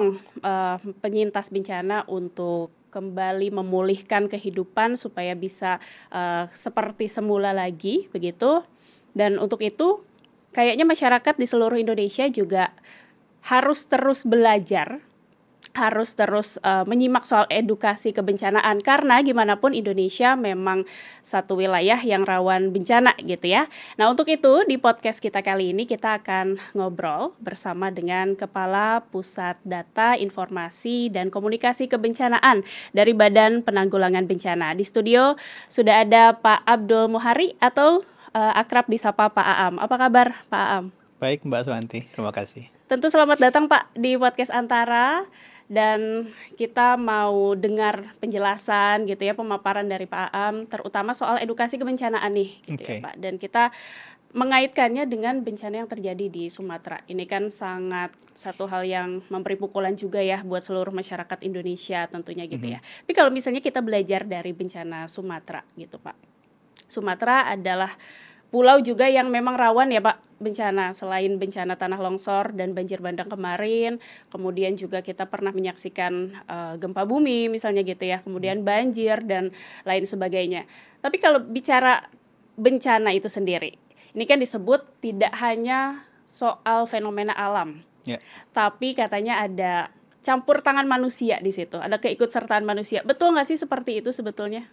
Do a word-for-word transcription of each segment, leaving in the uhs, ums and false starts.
mendorong uh, penyintas bencana untuk kembali memulihkan kehidupan supaya bisa uh, seperti semula lagi begitu. Dan untuk itu kayaknya masyarakat di seluruh Indonesia juga harus terus belajar, harus terus uh, menyimak soal edukasi kebencanaan, karena gimana pun Indonesia memang satu wilayah yang rawan bencana gitu ya. Nah, untuk itu di podcast kita kali ini kita akan ngobrol bersama dengan Kepala Pusat Data Informasi dan Komunikasi Kebencanaan dari Badan Penanggulangan Bencana. Di studio sudah ada Pak Abdul Muhari atau uh, akrab disapa Pak Aam. Apa kabar Pak Aam? Baik Mbak Suwanti, terima kasih. Tentu selamat datang Pak di podcast Antara, dan kita mau dengar penjelasan gitu ya, pemaparan dari Pak Aam terutama soal edukasi kebencanaan nih gitu Oke. ya Pak. Dan kita mengaitkannya dengan bencana yang terjadi di Sumatera. Ini kan sangat satu hal yang memberi pukulan juga ya buat seluruh masyarakat Indonesia tentunya gitu ya. Tapi kalau misalnya kita belajar dari bencana Sumatera gitu Pak. Sumatera adalah pulau juga yang memang rawan ya Pak bencana, selain bencana tanah longsor dan banjir bandang kemarin, kemudian juga kita pernah menyaksikan uh, gempa bumi misalnya gitu ya, kemudian banjir dan lain sebagainya. Tapi kalau bicara bencana itu sendiri, ini kan disebut tidak hanya soal fenomena alam, Ya. tapi katanya ada campur tangan manusia di situ, ada keikutsertaan manusia. Betul nggak sih seperti itu sebetulnya?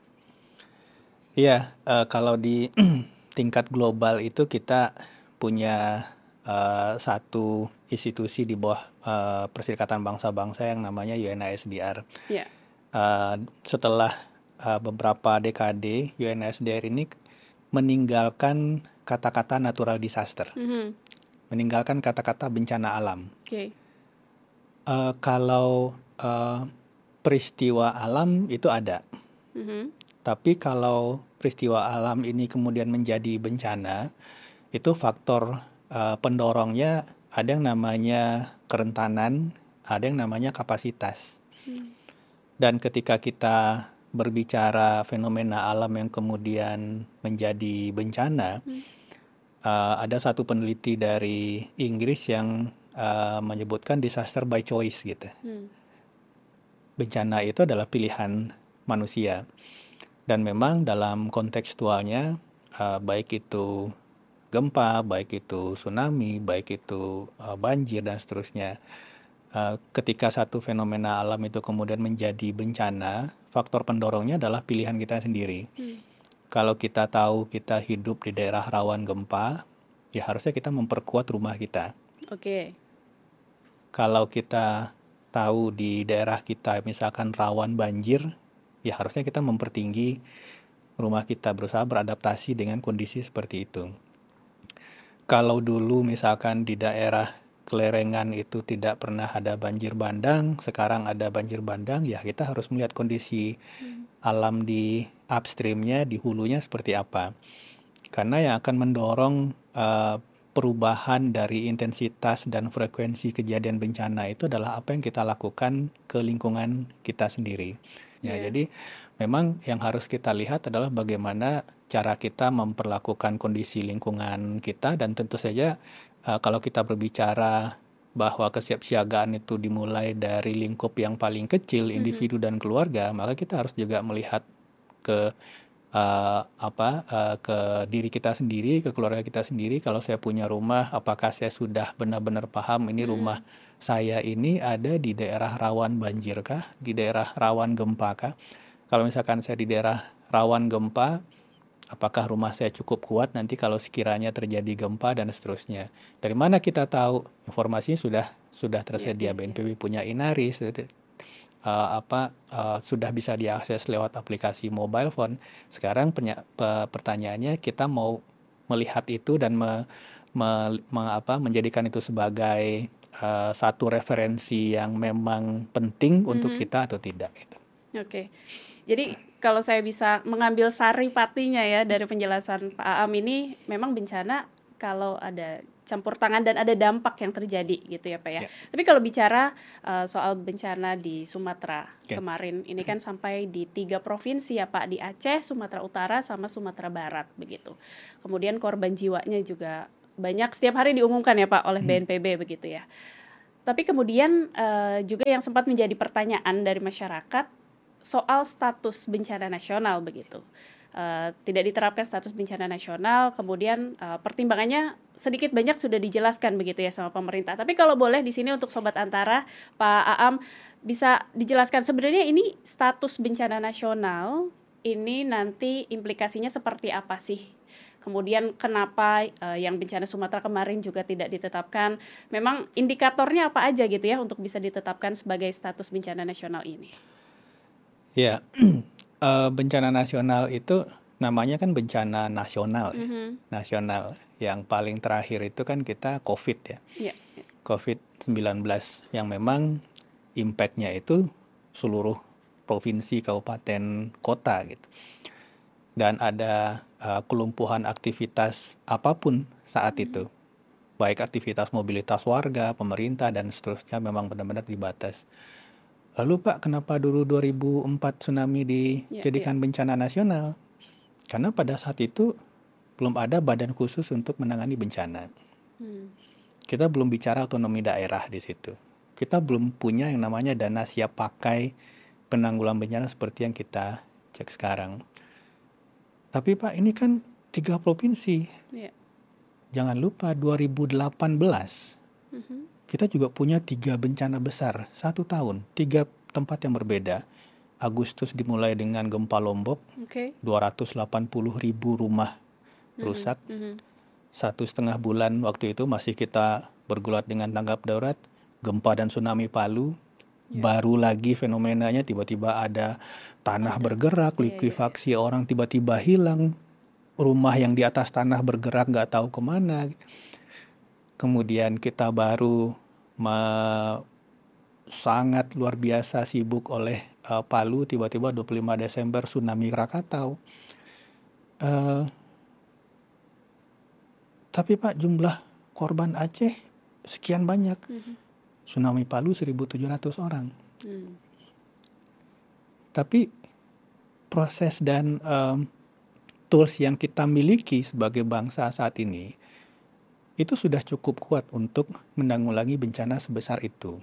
Iya, uh, kalau di tingkat global itu kita punya uh, satu institusi di bawah uh, Perserikatan Bangsa-Bangsa yang namanya U N I S D R. Ya. Uh, setelah uh, beberapa dekade, U N I S D R ini meninggalkan kata-kata natural disaster, Mm-hmm. meninggalkan kata-kata bencana alam. Oke. Okay. Uh, kalau uh, peristiwa alam itu ada. Mm-hmm. Tapi kalau peristiwa alam ini kemudian menjadi bencana, itu faktor uh, pendorongnya ada yang namanya kerentanan, ada yang namanya kapasitas. Hmm. Dan ketika kita berbicara fenomena alam yang kemudian menjadi bencana, Hmm. uh, ada satu peneliti dari Inggris yang uh, menyebutkan disaster by choice gitu. Hmm. Bencana itu adalah pilihan manusia. Dan memang dalam kontekstualnya, uh, baik itu gempa, baik itu tsunami, baik itu uh, banjir dan seterusnya. Uh, ketika satu fenomena alam itu kemudian menjadi bencana, faktor pendorongnya adalah pilihan kita sendiri. Hmm. Kalau kita tahu kita hidup di daerah rawan gempa, ya harusnya kita memperkuat rumah kita. Oke. Okay. Kalau kita tahu di daerah kita misalkan rawan banjir, ya harusnya kita mempertinggi rumah kita, berusaha beradaptasi dengan kondisi seperti itu. Kalau dulu misalkan di daerah Klerengan itu tidak pernah ada banjir bandang, sekarang ada banjir bandang, ya kita harus melihat kondisi hmm. alam di upstreamnya, di hulunya seperti apa. Karena yang akan mendorong uh, perubahan dari intensitas dan frekuensi kejadian bencana itu adalah apa yang kita lakukan ke lingkungan kita sendiri. Ya, yeah. Jadi memang yang harus kita lihat adalah bagaimana cara kita memperlakukan kondisi lingkungan kita, dan tentu saja uh, kalau kita berbicara bahwa kesiapsiagaan itu dimulai dari lingkup yang paling kecil, individu mm-hmm. dan keluarga, maka kita harus juga melihat ke uh, apa uh, ke diri kita sendiri, ke keluarga kita sendiri. Kalau saya punya rumah, apakah saya sudah benar-benar paham ini mm-hmm. rumah saya ini ada di daerah rawan banjir kah, di daerah rawan gempa kah? Kalau misalkan saya di daerah rawan gempa, apakah rumah saya cukup kuat nanti kalau sekiranya terjadi gempa dan seterusnya? Dari mana kita tahu? Informasinya sudah sudah tersedia. Yeah, yeah, yeah. B N P B punya Inaris, uh, apa uh, sudah bisa diakses lewat aplikasi mobile phone. Sekarang penya, pe, pertanyaannya kita mau melihat itu dan me, me, me, apa, menjadikan itu sebagai uh, satu referensi yang memang penting mm-hmm. untuk kita atau tidak. Gitu. Oke. Okay. Jadi kalau saya bisa mengambil sari patinya ya dari penjelasan Pak Aam ini, memang bencana kalau ada campur tangan dan ada dampak yang terjadi gitu ya Pak ya. Yeah. Tapi kalau bicara uh, soal bencana di Sumatera yeah. kemarin, ini kan sampai di tiga provinsi ya Pak, di Aceh, Sumatera Utara, sama Sumatera Barat begitu. Kemudian korban jiwanya juga banyak setiap hari diumumkan ya Pak oleh B N P B hmm. begitu ya. Tapi kemudian uh, juga yang sempat menjadi pertanyaan dari masyarakat soal status bencana nasional begitu. Uh, tidak diterapkan status bencana nasional, kemudian uh, pertimbangannya sedikit banyak sudah dijelaskan begitu ya sama pemerintah. Tapi kalau boleh di sini untuk Sobat Antara, Pak Aam bisa dijelaskan sebenarnya ini status bencana nasional ini nanti implikasinya seperti apa sih? Kemudian kenapa uh, yang bencana Sumatera kemarin juga tidak ditetapkan? Memang indikatornya apa aja gitu ya untuk bisa ditetapkan sebagai status bencana nasional ini? Ya, eh, bencana nasional itu namanya kan bencana nasional ya. Mhm. Nasional. Yang paling terakhir itu kan kita COVID ya. Ya. covid sembilan belas yang memang impact-nya itu seluruh provinsi, kabupaten, kota gitu. Dan ada uh, kelumpuhan aktivitas apapun saat itu. Baik aktivitas mobilitas warga, pemerintah, dan seterusnya memang benar-benar dibatas. Lalu Pak, kenapa dulu dua ribu empat tsunami Ya, dijadikan ya. bencana nasional? Karena pada saat itu belum ada badan khusus untuk menangani bencana. Hmm. Kita belum bicara otonomi daerah di situ. Kita belum punya yang namanya dana siap pakai penanggulangan bencana seperti yang kita cek sekarang. Tapi Pak, ini kan tiga provinsi. Ya. Jangan lupa dua ribu delapan belas Mhm. kita juga punya tiga bencana besar satu tahun, tiga tempat yang berbeda. Agustus dimulai dengan gempa Lombok, Oke. dua ratus delapan puluh ribu rumah rusak. Mhm. Mhm. Satu setengah bulan waktu itu masih kita bergulat dengan tanggap darurat, gempa dan tsunami Palu. Ya. Baru lagi fenomenanya tiba-tiba ada tanah Ada. bergerak, Iya, iya, iya. likuifaksi, orang tiba-tiba hilang, rumah yang di atas tanah bergerak nggak tahu kemana. Kemudian kita baru me- sangat luar biasa sibuk oleh uh, Palu, tiba-tiba dua puluh lima Desember tsunami Krakatau. Uh, tapi Pak, jumlah korban Aceh sekian banyak. Mhm. Tsunami Palu seribu tujuh ratus orang. Hmm. Tapi proses dan um, tools yang kita miliki sebagai bangsa saat ini itu sudah cukup kuat untuk menanggulangi bencana sebesar itu.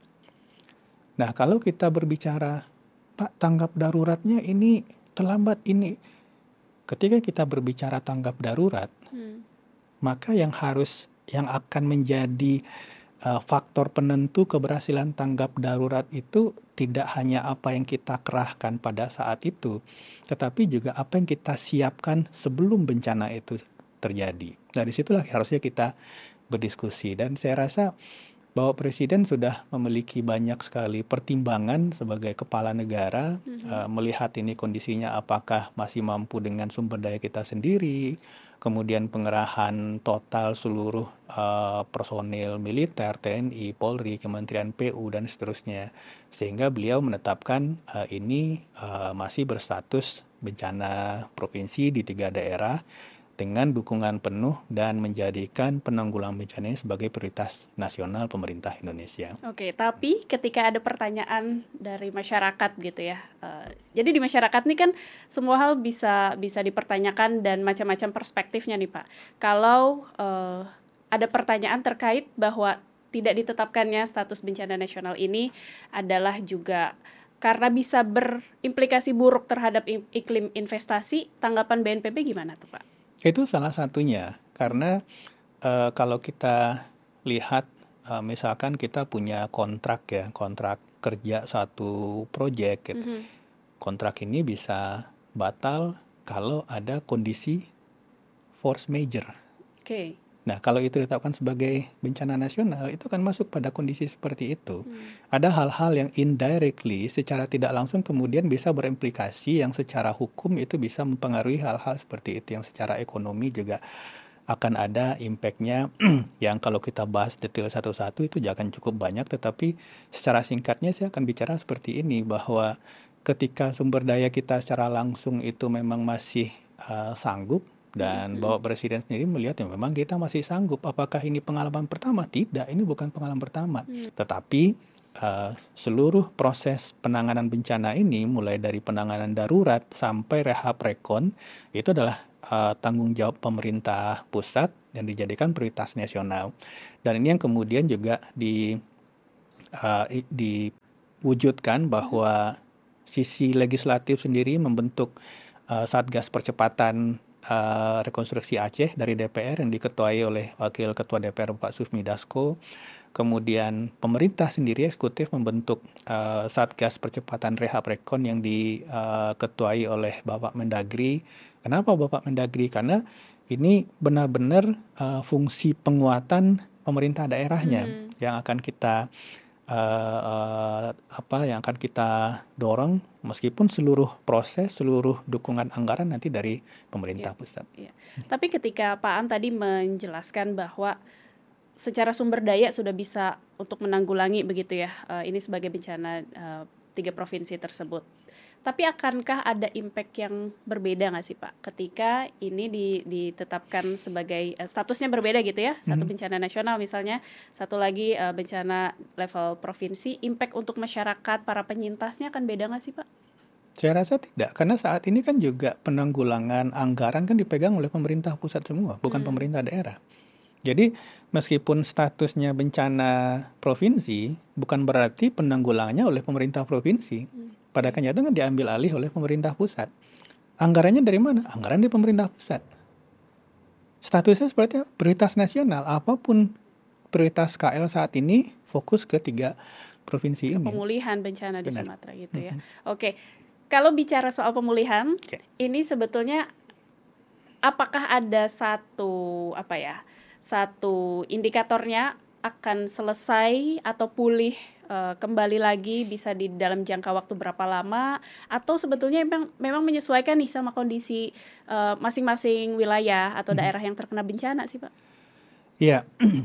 Nah, kalau kita berbicara, Pak, tanggap daruratnya ini terlambat ini. Ketika kita berbicara tanggap darurat, Hmm. maka yang harus yang akan menjadi uh, faktor penentu keberhasilan tanggap darurat itu tidak hanya apa yang kita kerahkan pada saat itu, tetapi juga apa yang kita siapkan sebelum bencana itu terjadi. Nah, disitulah harusnya kita berdiskusi. Dan saya rasa bahwa Presiden sudah memiliki banyak sekali pertimbangan sebagai kepala negara, Mhm. uh, melihat ini kondisinya apakah masih mampu dengan sumber daya kita sendiri, kemudian pengerahan total seluruh uh, personil militer, T N I, Polri, Kementerian P U, dan seterusnya. Sehingga beliau menetapkan uh, ini uh, masih berstatus bencana provinsi di tiga daerah dengan dukungan penuh dan menjadikan penanggulangan bencana ini sebagai prioritas nasional pemerintah Indonesia. Oke, tapi ketika ada pertanyaan dari masyarakat gitu ya, uh, jadi di masyarakat nih kan semua hal bisa bisa dipertanyakan dan macam-macam perspektifnya nih Pak. Kalau uh, ada pertanyaan terkait bahwa tidak ditetapkannya status bencana nasional ini adalah juga karena bisa berimplikasi buruk terhadap iklim investasi, tanggapan B N P B gimana tuh Pak? Itu salah satunya, karena uh, kalau kita lihat, uh, misalkan kita punya kontrak ya, kontrak kerja satu proyek gitu. Mhm. Kontrak ini bisa batal kalau ada kondisi force major. Oke. Nah, kalau itu ditetapkan sebagai bencana nasional, itu akan masuk pada kondisi seperti itu. Hmm. Ada hal-hal yang indirectly, secara tidak langsung kemudian bisa berimplikasi yang secara hukum itu bisa mempengaruhi hal-hal seperti itu, yang secara ekonomi juga akan ada impact-nya yang kalau kita bahas detail satu-satu itu jangan cukup banyak, tetapi secara singkatnya saya akan bicara seperti ini, bahwa ketika sumber daya kita secara langsung itu memang masih uh, sanggup, dan Mhm. Bapak Presiden sendiri melihat ya memang kita masih sanggup. Apakah ini pengalaman pertama? Tidak, ini bukan pengalaman pertama. Hmm. Tetapi uh, seluruh proses penanganan bencana ini, mulai dari penanganan darurat sampai rehab rekon, itu adalah uh, tanggung jawab pemerintah pusat yang dijadikan prioritas nasional. Dan ini yang kemudian juga di uh, i- diwujudkan bahwa sisi legislatif sendiri membentuk uh, Satgas Percepatan uh, Rekonstruksi Aceh dari D P R yang diketuai oleh Wakil Ketua D P R Pak Sufmi Dasko. Kemudian pemerintah sendiri eksekutif membentuk uh, Satgas Percepatan Rehab Rekon yang diketuai oleh Bapak Mendagri. Kenapa Bapak Mendagri? Karena ini benar-benar uh, fungsi penguatan pemerintah daerahnya Mhm. yang akan kita uh, uh, apa yang akan kita dorong, meskipun seluruh proses, seluruh dukungan anggaran nanti dari pemerintah Iya, pusat. iya. Tapi ketika Pak Am tadi menjelaskan bahwa secara sumber daya sudah bisa untuk menanggulangi begitu ya, eh, ini sebagai bencana eh, tiga provinsi tersebut. Tapi akankah ada impact yang berbeda nggak sih Pak, ketika ini di- ditetapkan sebagai eh, statusnya berbeda gitu ya, satu Mhm. bencana nasional misalnya, satu lagi eh, bencana level provinsi, impact untuk masyarakat, para penyintasnya akan beda nggak sih Pak? Saya rasa tidak, karena saat ini kan juga penanggulangan anggaran kan dipegang oleh pemerintah pusat semua, bukan Hmm, pemerintah daerah. Jadi meskipun statusnya bencana provinsi, bukan berarti penanggulangannya oleh pemerintah provinsi. hmm, Pada oke. kenyataannya diambil alih oleh pemerintah pusat. Anggarannya dari mana? Anggaran dari pemerintah pusat. Statusnya seperti apa? Prioritas nasional. Apapun prioritas K L saat ini fokus ke tiga provinsi Ke ini. pemulihan bencana di Benar. Sumatera gitu ya. Mhm. Oke, kalau bicara soal pemulihan, Oke. ini sebetulnya apakah ada satu apa ya, satu indikatornya akan selesai atau pulih eh, kembali lagi bisa di dalam jangka waktu berapa lama, atau sebetulnya memang memang menyesuaikan nih sama kondisi eh, masing-masing wilayah atau Mhm. daerah yang terkena bencana sih Pak? Iya,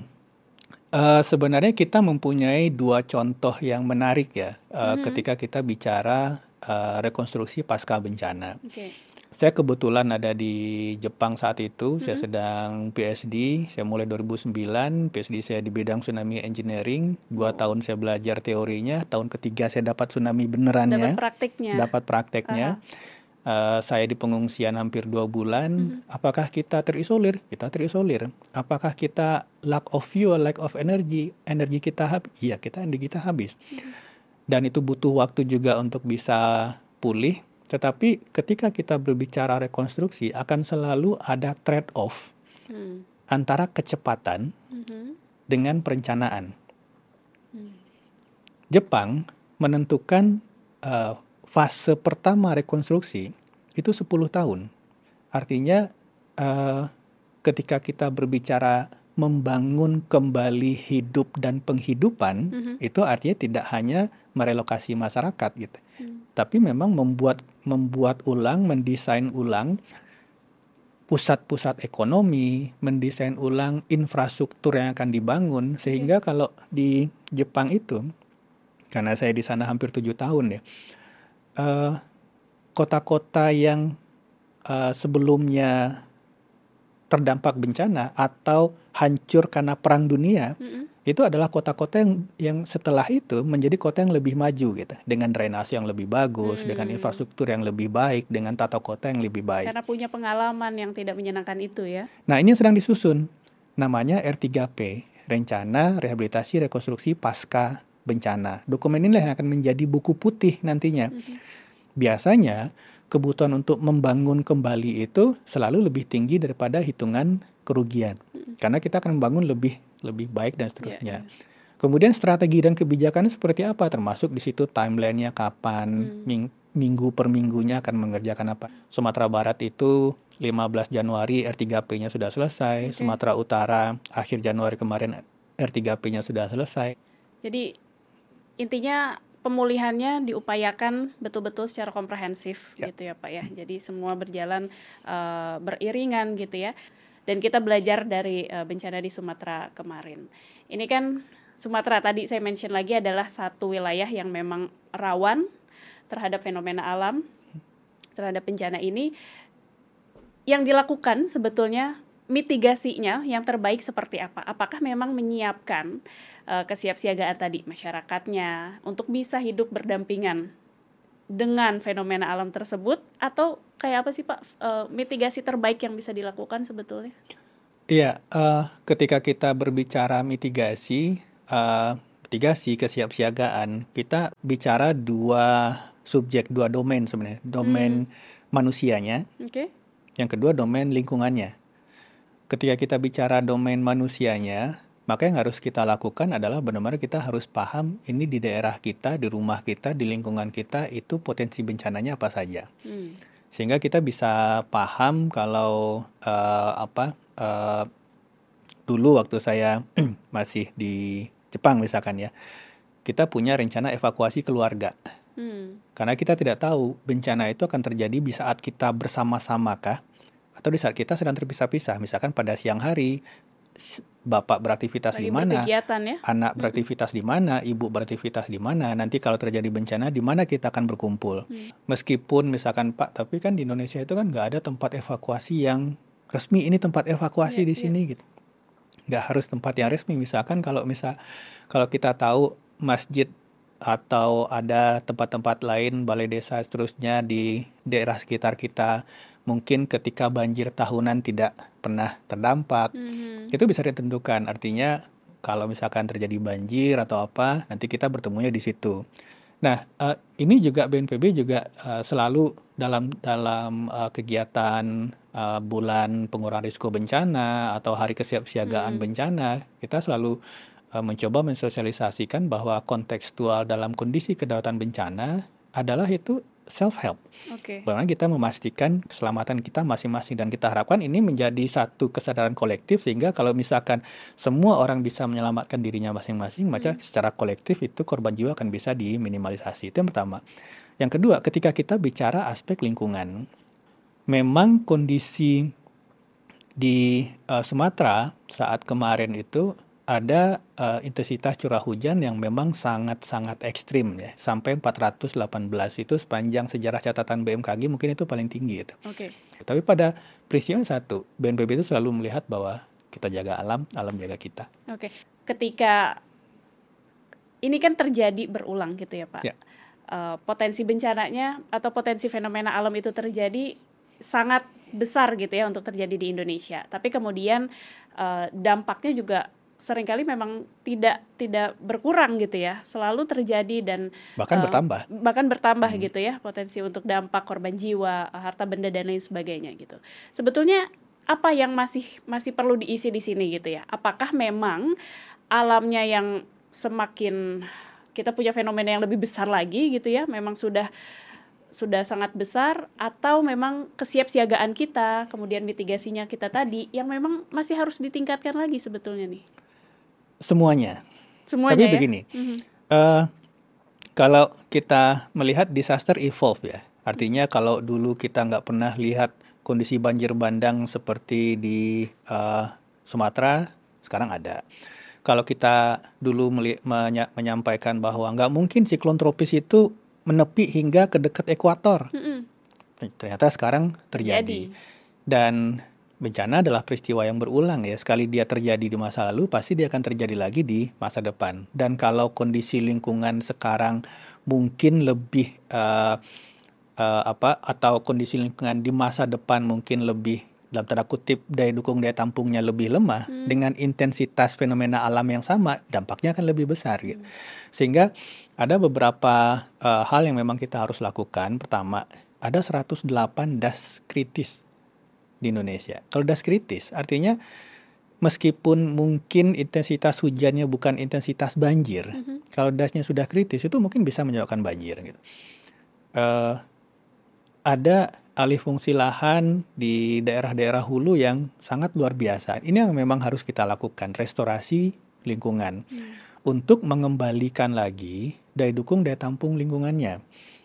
Eh, sebenarnya kita mempunyai dua contoh yang menarik ya, eh, Mhm, ketika kita bicara eh, rekonstruksi pasca bencana. oke. Saya kebetulan ada di Jepang saat itu, saya Mhm. sedang P S D, saya mulai dua ribu sembilan, P S D saya di bidang tsunami engineering, dua Oh, tahun saya belajar teorinya, tahun ketiga saya dapat tsunami dapat benerannya, praktiknya. dapat prakteknya. Aha. Eh, saya di pengungsian hampir dua bulan. Mhm. Apakah kita terisolir? Kita terisolir. Apakah kita lack of fuel, lack of energy? Energi kita habis? Iya, kita energi kita habis. Mhm. Dan itu butuh waktu juga untuk bisa pulih. Tetapi ketika kita berbicara rekonstruksi, akan selalu ada trade-off Hmm. antara kecepatan Mhm. dengan perencanaan. Hmm. Jepang menentukan eh, fase pertama rekonstruksi itu sepuluh tahun. Artinya eh, ketika kita berbicara membangun kembali hidup dan penghidupan, Mhm. itu artinya tidak hanya merelokasi masyarakat gitu, Hmm. tapi memang membuat membuat ulang, mendesain ulang pusat-pusat ekonomi, mendesain ulang infrastruktur yang akan dibangun, Oke. sehingga kalau di Jepang itu, karena saya di sana hampir tujuh tahun ya, eh, kota-kota yang eh, sebelumnya terdampak bencana atau hancur karena perang dunia, Mhm. itu adalah kota-kota yang yang setelah itu menjadi kota yang lebih maju gitu, dengan drainase yang lebih bagus, dengan Hmm. infrastruktur yang lebih baik, dengan tata kota yang lebih baik. Karena punya pengalaman yang tidak menyenangkan itu ya. Nah, ini yang sedang disusun. Namanya R tiga P, Rencana Rehabilitasi Rekonstruksi Pasca Bencana. Dokumen inilah yang akan menjadi buku putih nantinya. Mhm. Biasanya kebutuhan untuk membangun kembali itu selalu lebih tinggi daripada hitungan kerugian. Mhm. Karena kita akan membangun lebih lebih baik dan Iya, seterusnya. iya. Kemudian strategi dan kebijakannya seperti apa? Termasuk di situ timeline-nya kapan, Hmm. ming- minggu per minggunya akan mengerjakan apa. Sumatera Barat itu lima belas Januari R tiga P-nya sudah selesai, Oke. Sumatera Utara akhir Januari kemarin R tiga P-nya sudah selesai. Jadi intinya pemulihannya diupayakan betul-betul secara komprehensif Ya. gitu ya Pak ya. Jadi semua berjalan eh, beriringan gitu ya. Dan kita belajar dari eh, bencana di Sumatera kemarin. Ini kan Sumatera tadi saya mention lagi adalah satu wilayah yang memang rawan terhadap fenomena alam, terhadap bencana ini. Yang dilakukan sebetulnya mitigasinya yang terbaik seperti apa? Apakah memang menyiapkan uh, kesiapsiagaan tadi masyarakatnya untuk bisa hidup berdampingan dengan fenomena alam tersebut, atau kayak apa sih Pak uh, mitigasi terbaik yang bisa dilakukan sebetulnya? Iya, eh, ketika kita berbicara mitigasi, eh, mitigasi, kesiapsiagaan, kita bicara dua subjek, dua domain sebenarnya. Domain manusianya, Oke. yang kedua domain lingkungannya. Ketika kita bicara domain manusianya, maka yang harus kita lakukan adalah benar-benar kita harus paham ini di daerah kita, di rumah kita, di lingkungan kita itu potensi bencananya apa saja. Hmm. Sehingga kita bisa paham kalau eh, apa eh, dulu waktu saya masih di Jepang misalkan ya, kita punya rencana evakuasi keluarga. Hmm. Karena kita tidak tahu bencana itu akan terjadi di saat kita bersama-sama kah, atau di saat kita sedang terpisah-pisah. Misalkan pada siang hari, s- bapak beraktivitas Lagi di mana, berkegiatan ya. anak beraktivitas di mana, ibu beraktivitas di mana. Nanti kalau terjadi bencana, di mana kita akan berkumpul. Meskipun misalkan Pak, tapi kan di Indonesia itu kan nggak ada tempat evakuasi yang resmi. Ini tempat evakuasi Iya, di iya. sini gitu. Nggak harus tempat yang resmi. Misalkan kalau misal kalau kita tahu masjid atau ada tempat-tempat lain, balai desa seterusnya di daerah sekitar kita, mungkin ketika banjir tahunan tidak pernah terdampak, Mhm. itu bisa ditentukan. Artinya kalau misalkan terjadi banjir atau apa, nanti kita bertemunya di situ. Nah, eh, ini juga B N P B juga eh, selalu dalam dalam eh, kegiatan eh, bulan pengurangan risiko bencana atau hari kesiapsiagaan bencana, kita selalu eh, mencoba mensosialisasikan bahwa kontekstual dalam kondisi kedaulatan bencana adalah itu self-help. Oke. Bagaimana kita memastikan keselamatan kita masing-masing, dan kita harapkan ini menjadi satu kesadaran kolektif sehingga kalau misalkan semua orang bisa menyelamatkan dirinya masing-masing, maka secara kolektif itu korban jiwa akan bisa diminimalisasi. Itu yang pertama. Yang kedua, ketika kita bicara aspek lingkungan, memang kondisi di eh, Sumatera saat kemarin itu ada eh, intensitas curah hujan yang memang sangat-sangat ekstrim ya, sampai empat ratus delapan belas itu sepanjang sejarah catatan B M K G mungkin itu paling tinggi itu. Oke. Tapi pada peristiwa yang satu, B N P B itu selalu melihat bahwa kita jaga alam, alam jaga kita. Oke. Ketika ini kan terjadi berulang gitu ya, Pak. Ya. Eh, potensi bencananya atau potensi fenomena alam itu terjadi sangat besar gitu ya untuk terjadi di Indonesia. Tapi kemudian eh, dampaknya juga seringkali memang tidak tidak berkurang gitu ya. Selalu terjadi dan Bahkan eh, bertambah. bahkan bertambah gitu ya potensi untuk dampak korban jiwa, harta benda dan lain sebagainya gitu. Sebetulnya apa yang masih masih perlu diisi di sini gitu ya? Apakah memang alamnya yang semakin kita punya fenomena yang lebih besar lagi gitu ya, memang sudah sudah sangat besar, atau memang kesiapsiagaan kita, kemudian mitigasinya kita tadi yang memang masih harus ditingkatkan lagi sebetulnya nih. Semuanya. Semuanya Tapi ya. begini, eh, kalau kita melihat disaster evolve ya, artinya kalau dulu kita nggak pernah lihat kondisi banjir bandang seperti di eh, Sumatera, sekarang ada. Kalau kita dulu meli- menya- menyampaikan bahwa nggak mungkin siklon tropis itu menepi hingga ke dekat ekuator, Mm-mm. ternyata sekarang terjadi. Terjadi. Dan bencana adalah peristiwa yang berulang ya. Sekali dia terjadi di masa lalu, pasti dia akan terjadi lagi di masa depan. Dan kalau kondisi lingkungan sekarang mungkin lebih eh, eh, apa atau kondisi lingkungan di masa depan mungkin lebih dalam tanda kutip daya dukung daya tampungnya lebih lemah, dengan intensitas fenomena alam yang sama, dampaknya akan lebih besar gitu. Sehingga ada beberapa eh, hal yang memang kita harus lakukan. Pertama, ada seratus delapan das kritis di Indonesia. Kalau das kritis artinya meskipun mungkin intensitas hujannya bukan intensitas banjir, kalau dasnya sudah kritis itu mungkin bisa menyebabkan banjir gitu. Eh, ada alih fungsi lahan di daerah-daerah hulu yang sangat luar biasa. Ini yang memang harus kita lakukan, restorasi lingkungan untuk mengembalikan lagi daya dukung daya tampung lingkungannya.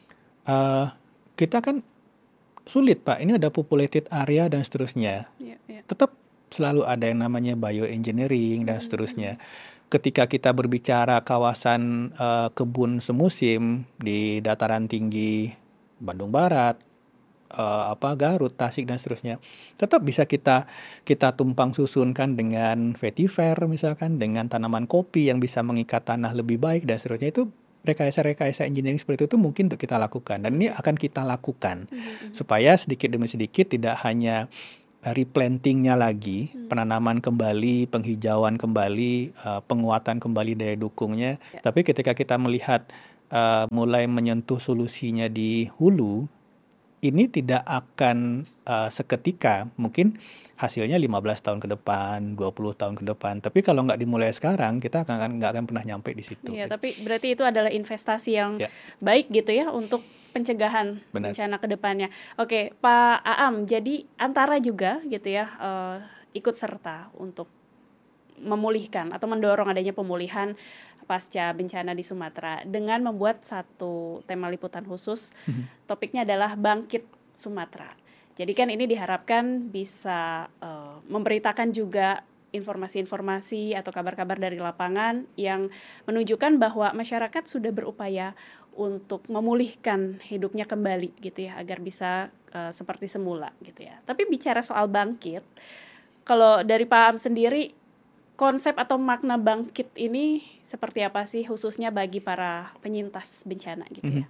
Eh, kita kan sulit Pak, ini ada populated area dan seterusnya. Ya, ya. Tetap selalu ada yang namanya bioengineering dan seterusnya. Ketika kita berbicara kawasan eh, kebun semusim di dataran tinggi Bandung Barat, eh, apa Garut, Tasik dan seterusnya, tetap bisa kita kita tumpang susunkan dengan vetiver misalkan, dengan tanaman kopi yang bisa mengikat tanah lebih baik dan seterusnya. Itu rekayasa-rekayasa engineering seperti itu mungkin untuk kita lakukan, dan ini akan kita lakukan supaya sedikit demi sedikit tidak hanya replantingnya lagi, Hmm. penanaman kembali, penghijauan kembali, uh, penguatan kembali daya dukungnya. Ya. Tapi ketika kita melihat uh, mulai menyentuh solusinya di hulu, ini tidak akan uh, seketika, mungkin hasilnya lima belas tahun ke depan, dua puluh tahun ke depan. Tapi kalau nggak dimulai sekarang, kita akan nggak akan pernah nyampe di situ. Iya, tapi berarti itu adalah investasi yang Ya, baik gitu ya untuk pencegahan benar. bencana ke depannya. Oke, Pak Aam, jadi Antara juga gitu ya eh, ikut serta untuk memulihkan atau mendorong adanya pemulihan pasca bencana di Sumatera dengan membuat satu tema liputan khusus. Topiknya adalah Bangkit Sumatera. Jadi kan ini diharapkan bisa eh, memberitakan juga informasi-informasi atau kabar-kabar dari lapangan yang menunjukkan bahwa masyarakat sudah berupaya untuk memulihkan hidupnya kembali gitu ya agar bisa eh, seperti semula gitu ya. Tapi bicara soal bangkit, kalau dari Pak Am sendiri, konsep atau makna bangkit ini seperti apa sih khususnya bagi para penyintas bencana gitu ya?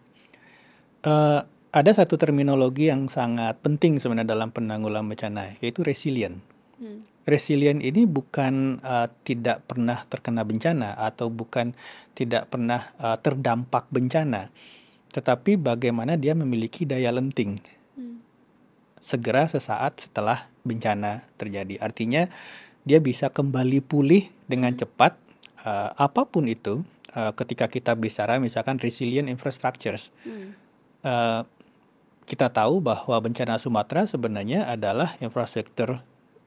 Uh, ada satu terminologi yang sangat penting sebenarnya dalam penanggulangan bencana, yaitu resilient. Hmm. Resilient ini bukan uh, tidak pernah terkena bencana atau bukan tidak pernah uh, terdampak bencana, tetapi bagaimana dia memiliki daya lenting Hmm. segera sesaat setelah bencana terjadi. Artinya dia bisa kembali pulih dengan cepat, uh, apapun itu. Uh, ketika kita bicara misalkan resilient infrastructures, Hmm. uh, kita tahu bahwa bencana Sumatera sebenarnya adalah infrastruktur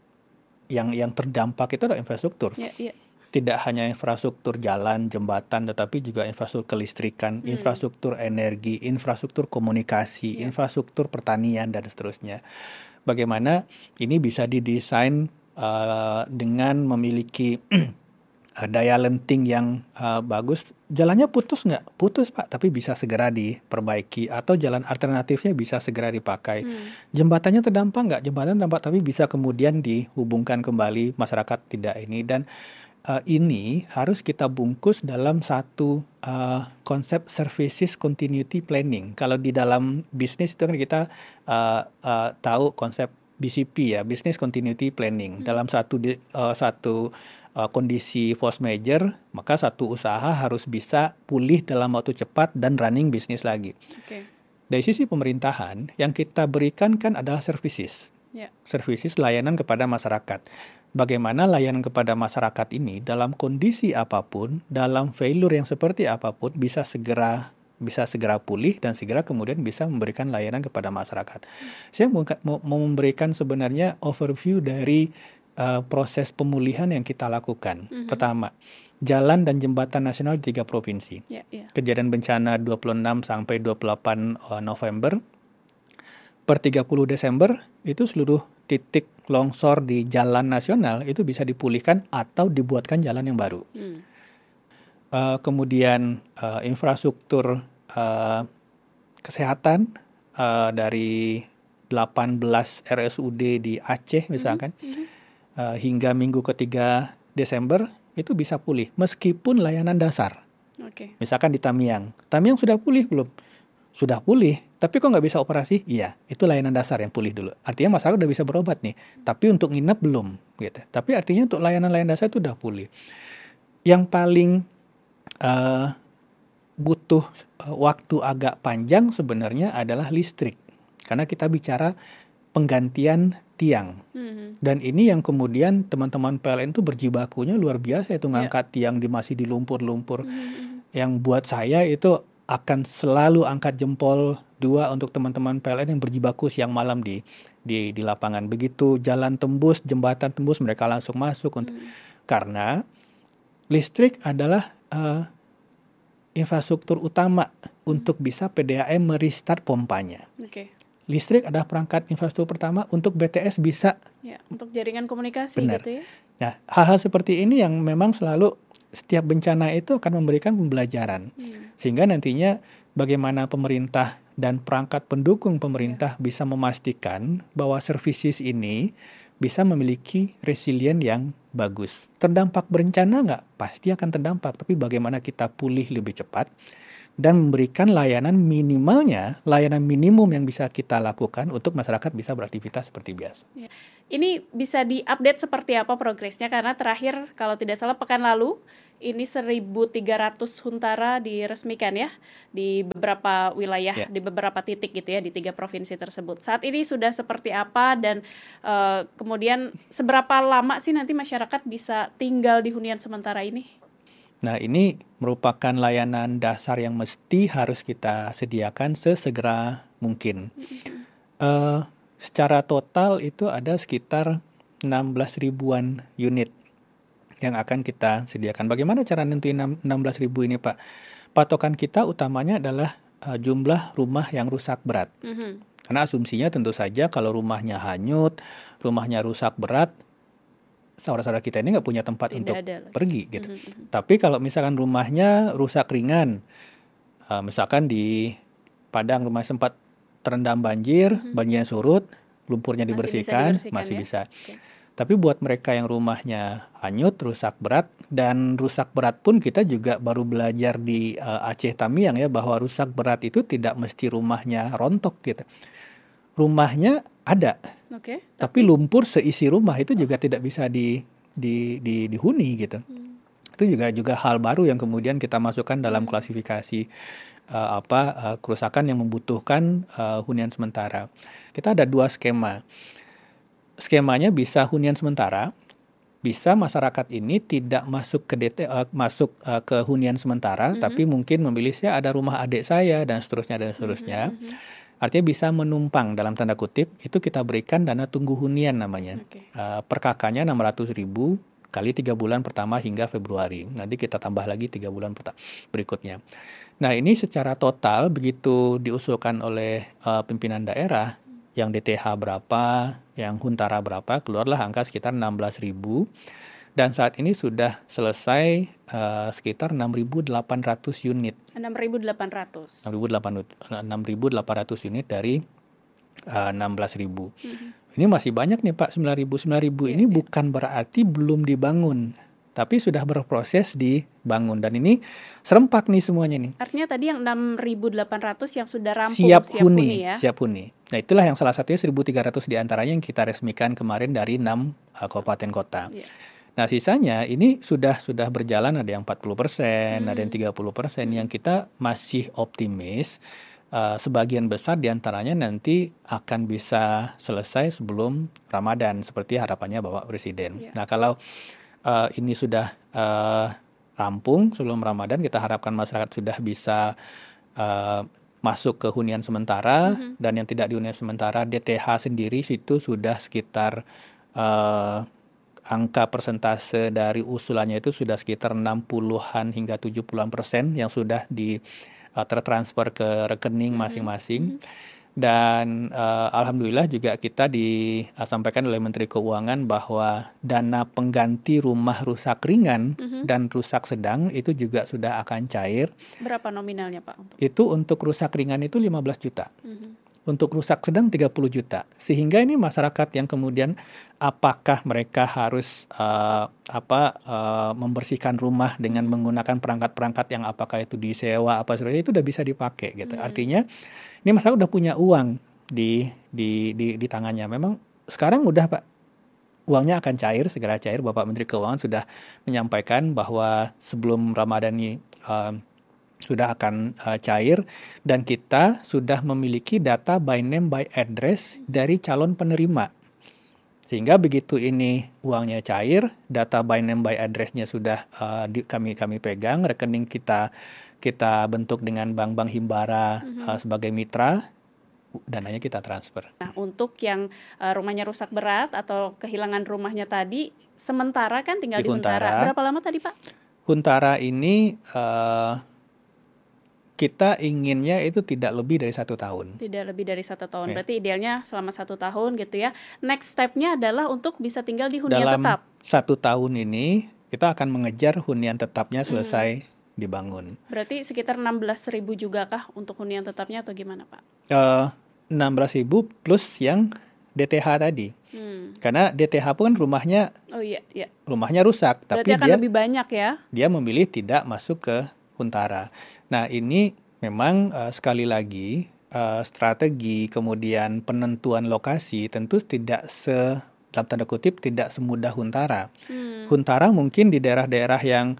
yang yang terdampak itu adalah infrastruktur. Ya, ya. Tidak hanya infrastruktur jalan, jembatan, tetapi juga infrastruktur kelistrikan, Hmm. infrastruktur energi, infrastruktur komunikasi, Ya. infrastruktur pertanian, dan seterusnya. Bagaimana ini bisa didesain uh, dengan memiliki daya lenting yang uh, bagus. Jalannya putus nggak? Putus Pak, tapi bisa segera diperbaiki. Atau jalan alternatifnya bisa segera dipakai. Hmm. Jembatannya terdampak nggak? Jembatan terdampak, tapi bisa kemudian dihubungkan kembali, masyarakat tidak ini. Dan uh, ini harus kita bungkus dalam satu uh, konsep services continuity planning. Kalau di dalam bisnis itu kan kita uh, uh, tahu konsep B C P ya, Business Continuity Planning. Hmm. Dalam satu di, uh, satu uh, kondisi force major, maka satu usaha harus bisa pulih dalam waktu cepat dan running bisnis lagi. Oke. Dari sisi pemerintahan, yang kita berikan kan adalah services. Ya. Services layanan kepada masyarakat. Bagaimana layanan kepada masyarakat ini dalam kondisi apapun, dalam failure yang seperti apapun bisa segera bisa segera pulih dan segera kemudian bisa memberikan layanan kepada masyarakat. Saya mau, mau memberikan sebenarnya overview dari uh, proses pemulihan yang kita lakukan. Mhm. Pertama, jalan dan jembatan nasional di tiga provinsi. Ya, ya. Kejadian bencana dua puluh enam sampai dua puluh delapan uh, November. Per tiga puluh Desember itu seluruh titik longsor di jalan nasional itu bisa dipulihkan atau dibuatkan jalan yang baru. Hmm. Uh, kemudian uh, infrastruktur uh, kesehatan uh, dari delapan belas R S U D di Aceh misalkan, Mhm. uh, hingga minggu ketiga Desember itu bisa pulih meskipun layanan dasar. Oke. Misalkan di Tamiang, Tamiang sudah pulih belum? Sudah pulih, tapi kok nggak bisa operasi? Iya, itu layanan dasar yang pulih dulu. Artinya masyarakat udah bisa berobat nih, tapi untuk nginep belum, gitu. Tapi artinya untuk layanan-layanan dasar itu udah pulih. Yang paling uh, butuh uh, waktu agak panjang sebenarnya adalah listrik, karena kita bicara penggantian tiang. Mhm. Dan ini yang kemudian teman-teman P L N itu berjibakunya luar biasa, itu Ya. ngangkat tiang di masih di lumpur-lumpur. Mhm. Yang buat saya itu akan selalu angkat jempol dua untuk teman-teman P L N yang berjibaku siang malam di di di lapangan. Begitu jalan tembus, jembatan tembus, mereka langsung masuk untuk Hmm. karena listrik adalah uh, infrastruktur utama untuk bisa P D A M merestart pompanya. Oke. Listrik adalah perangkat infrastruktur pertama untuk B T S bisa. Ya, untuk jaringan komunikasi Benar. gitu ya. Nah, hal-hal seperti ini yang memang selalu setiap bencana itu akan memberikan pembelajaran. Hmm. Sehingga nantinya bagaimana pemerintah dan perangkat pendukung pemerintah bisa memastikan bahwa services ini bisa memiliki resilient yang bagus. Terdampak bencana nggak? Pasti akan terdampak, tapi bagaimana kita pulih lebih cepat, dan memberikan layanan minimalnya, layanan minimum yang bisa kita lakukan untuk masyarakat bisa beraktivitas seperti biasa. Ya. Ini bisa diupdate seperti apa progresnya, karena terakhir kalau tidak salah pekan lalu ini seribu tiga ratus huntara diresmikan ya di beberapa wilayah, Ya. di beberapa titik gitu ya di tiga provinsi tersebut. Saat ini sudah seperti apa dan uh, kemudian seberapa lama sih nanti masyarakat bisa tinggal di hunian sementara ini? Nah, ini merupakan layanan dasar yang mesti harus kita sediakan sesegera mungkin. Mm-hmm. Uh, secara total itu ada sekitar enam belas ribuan unit yang akan kita sediakan. Bagaimana cara nentuin enam belas ribu ini, Pak? Patokan kita utamanya adalah uh, jumlah rumah yang rusak berat. Mm-hmm. Karena asumsinya tentu saja kalau rumahnya hanyut, rumahnya rusak berat, saudara-saudara kita ini nggak punya tempat Tidak untuk ada lagi. pergi gitu. Mm-hmm. Tapi kalau misalkan rumahnya rusak ringan, uh, misalkan di Padang rumah sempat terendam banjir, mm-hmm. banjirnya surut, lumpurnya dibersihkan, masih bisa, masih ya? bisa. Okay. Tapi buat mereka yang rumahnya hanyut, rusak berat, dan rusak berat pun kita juga baru belajar di uh, Aceh Tamiang ya, bahwa rusak berat itu tidak mesti rumahnya rontok gitu. Rumahnya ada, okay, tapi, tapi lumpur seisi rumah itu juga tidak bisa di, di, di, dihuni gitu. Hmm. Itu juga juga hal baru yang kemudian kita masukkan dalam hmm. klasifikasi uh, apa uh, kerusakan yang membutuhkan uh, hunian sementara. Kita ada dua skema. Skemanya bisa hunian sementara, bisa masyarakat ini tidak masuk ke D T, uh, masuk uh, ke hunian sementara, mm-hmm. tapi mungkin memilih saya ada rumah adik saya dan seterusnya dan seterusnya. Mm-hmm. Artinya bisa menumpang dalam tanda kutip, itu kita berikan dana tunggu hunian namanya. Okay. Uh, per kakaknya enam ratus ribu kali tiga bulan pertama hingga Februari. Nanti kita tambah lagi tiga bulan berikutnya. Nah, ini secara total begitu diusulkan oleh uh, pimpinan daerah, yang D T H berapa, yang huntara berapa, keluarlah angka sekitar enam belas ribu. Dan saat ini sudah selesai uh, sekitar enam ribu delapan ratus unit. enam ribu delapan ratus. enam ribu delapan ratus unit dari uh, enam belas ribu. Mm-hmm. Ini masih banyak nih Pak, sembilan ribu. sembilan ribu yeah, ini yeah. bukan berarti belum dibangun, tapi sudah berproses dibangun. Dan ini serempak nih semuanya nih. Artinya tadi yang enam ribu delapan ratus yang sudah rampung, siap, siap huni, huni ya? Siap huni. Nah, itulah yang salah satunya seribu tiga ratus diantaranya yang kita resmikan kemarin dari enam uh, kabupaten kota. Yeah. Nah, sisanya ini sudah sudah berjalan, ada yang empat puluh persen, hmm. ada yang tiga puluh persen. Hmm. Yang kita masih optimis, uh, sebagian besar diantaranya nanti akan bisa selesai sebelum Ramadan, seperti harapannya Bapak Presiden. Yeah. Nah, kalau uh, ini sudah uh, rampung sebelum Ramadan, kita harapkan masyarakat sudah bisa uh, masuk ke hunian sementara, mm-hmm. dan yang tidak di hunian sementara D T H sendiri situ sudah sekitar uh, angka persentase dari usulannya itu sudah sekitar enam puluhan hingga tujuh puluhan persen yang sudah di uh, tertransfer ke rekening mm-hmm. masing-masing. Mm-hmm. Dan uh, alhamdulillah juga kita disampaikan oleh Menteri Keuangan bahwa dana pengganti rumah rusak ringan mm-hmm. dan rusak sedang itu juga sudah akan cair. Berapa nominalnya Pak? Untuk... Itu untuk rusak ringan itu lima belas juta. Mm-hmm. Untuk rusak sedang tiga puluh juta. Sehingga ini masyarakat yang kemudian apakah mereka harus uh, apa uh, membersihkan rumah dengan menggunakan perangkat-perangkat yang apakah itu disewa apa sebagainya, itu udah bisa dipakai gitu. Mm-hmm. Artinya ini masyarakat udah punya uang di di di di tangannya. Memang sekarang udah Pak, uangnya akan cair, segera cair. Bapak Menteri Keuangan sudah menyampaikan bahwa sebelum Ramadan ini uh, sudah akan uh, cair, dan kita sudah memiliki data by name by address dari calon penerima. Sehingga begitu ini uangnya cair, data by name by address-nya sudah uh, di, kami kami pegang, rekening kita kita bentuk dengan bank-bank himbara mm-hmm. uh, sebagai mitra, dananya kita transfer. Nah, untuk yang uh, rumahnya rusak berat atau kehilangan rumahnya tadi, sementara kan tinggal di, di Huntara. Huntara. Berapa lama tadi Pak? Huntara ini uh, kita inginnya itu tidak lebih dari satu tahun. Tidak lebih dari satu tahun. Yeah. Berarti idealnya selama satu tahun gitu ya. Next step-nya adalah untuk bisa tinggal di hunian Dalam tetap. Dalam satu tahun ini kita akan mengejar hunian tetapnya selesai hmm. dibangun. Berarti sekitar enam belas ribu juga kah untuk hunian tetapnya atau gimana Pak? Uh, enam belas ribu plus yang D T H tadi. Hmm. Karena D T H pun rumahnya oh, iya, iya. rumahnya rusak. Berarti tapi akan dia, lebih banyak ya? Dia memilih tidak masuk ke Huntara. Nah, ini memang uh, sekali lagi uh, strategi kemudian penentuan lokasi tentu tidak se dalam tanda kutip tidak semudah Huntara. Hmm. Huntara mungkin di daerah-daerah yang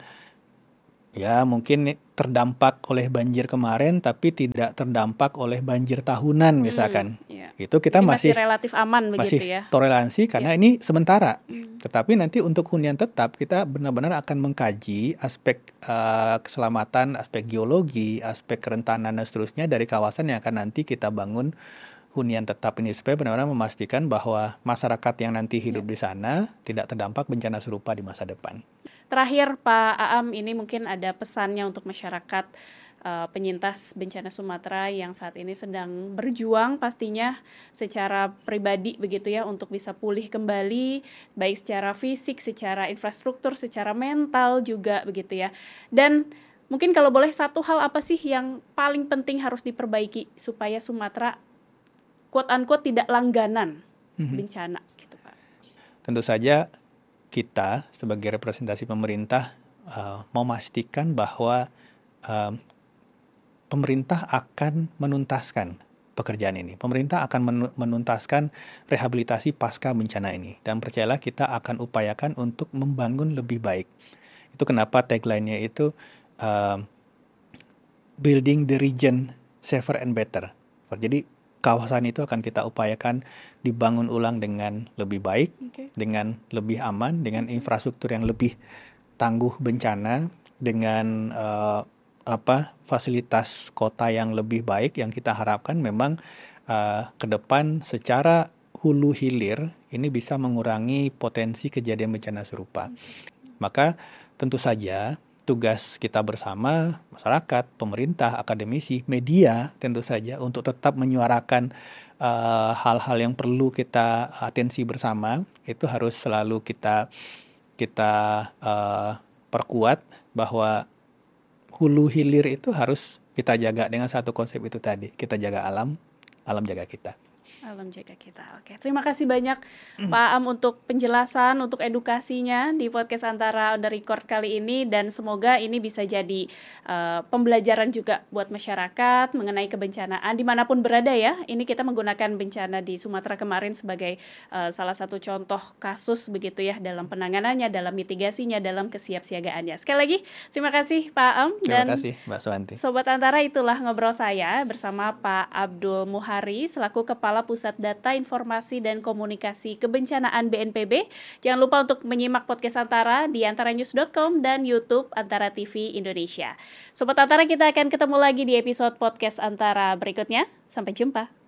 ya mungkin terdampak oleh banjir kemarin tapi tidak terdampak oleh banjir tahunan misalkan. Hmm, ya. Itu kita Jadi masih masih relatif aman masih begitu ya. toleransi karena ini sementara. Hmm. Tetapi nanti untuk hunian tetap kita benar-benar akan mengkaji aspek uh, keselamatan, aspek geologi, aspek kerentanan dan seterusnya dari kawasan yang akan nanti kita bangun hunian tetap ini supaya benar-benar memastikan bahwa masyarakat yang nanti hidup di sana tidak terdampak bencana serupa di masa depan. Terakhir Pak Aam, ini mungkin ada pesannya untuk masyarakat uh, penyintas bencana Sumatera yang saat ini sedang berjuang pastinya secara pribadi begitu ya untuk bisa pulih kembali baik secara fisik, secara infrastruktur, secara mental juga begitu ya. Dan mungkin kalau boleh satu hal apa sih yang paling penting harus diperbaiki supaya Sumatera quote unquote tidak langganan mm-hmm. bencana gitu Pak. Tentu saja kita sebagai representasi pemerintah uh, memastikan bahwa uh, pemerintah akan menuntaskan pekerjaan ini. Pemerintah akan menuntaskan rehabilitasi pasca bencana ini. Dan percayalah kita akan upayakan untuk membangun lebih baik. Itu kenapa tagline-nya itu uh, Building the Region Safer and Better. Jadi kawasan itu akan kita upayakan dibangun ulang dengan lebih baik, okay. dengan lebih aman, dengan okay. infrastruktur yang lebih tangguh bencana, dengan uh, apa fasilitas kota yang lebih baik yang kita harapkan memang uh, ke depan secara hulu hilir ini bisa mengurangi potensi kejadian bencana serupa. Okay. Maka tentu saja tugas kita bersama, masyarakat, pemerintah, akademisi, media tentu saja untuk tetap menyuarakan uh, hal-hal yang perlu kita atensi bersama, itu harus selalu kita kita uh, perkuat bahwa hulu hilir itu harus kita jaga dengan satu konsep itu tadi, kita jaga alam, alam jaga kita. Alam jaga kita. Oke, terima kasih banyak Pak Aam untuk penjelasan, untuk edukasinya di podcast Antara On The Record kali ini dan semoga ini bisa jadi uh, pembelajaran juga buat masyarakat mengenai kebencanaan dimanapun berada ya. Ini kita menggunakan bencana di Sumatera kemarin sebagai uh, salah satu contoh kasus begitu ya dalam penanganannya, dalam mitigasinya, dalam kesiapsiagaannya. Sekali lagi terima kasih Pak Aam dan terima kasih Mbak Suwanti. Sobat Antara, itulah ngobrol saya bersama Pak Abdul Muhari selaku Kepala Pusat Data Informasi dan Komunikasi Kebencanaan B N P B. Jangan lupa untuk menyimak podcast Antara di antaranews dot com dan YouTube Antara T V Indonesia. Sobat Antara, kita akan ketemu lagi di episode podcast Antara berikutnya. Sampai jumpa.